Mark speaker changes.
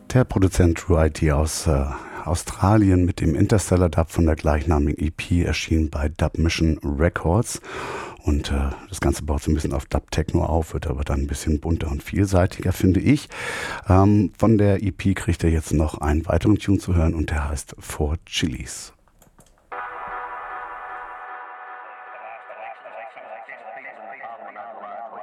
Speaker 1: Der Produzent True IT aus Australien mit dem Interstellar Dub von der gleichnamigen EP erschien bei Dub Mission Records. Und das Ganze baut so ein bisschen auf Dub-Techno auf, wird aber dann ein bisschen bunter und vielseitiger, finde ich. Von der EP kriegt er jetzt noch einen weiteren Tune zu hören und der heißt Four Chilies.